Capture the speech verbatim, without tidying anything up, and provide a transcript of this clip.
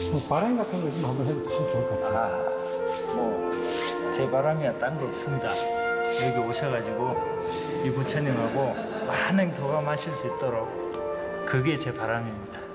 뭐 바람 같은 거 좀 한번 해도 참 좋을 것 같아요. 아, 뭐 제 바람이야 딴 거 없습니다. 여기 오셔가지고 이 부처님하고 많은 교감하실 수 있도록 그게 제 바람입니다.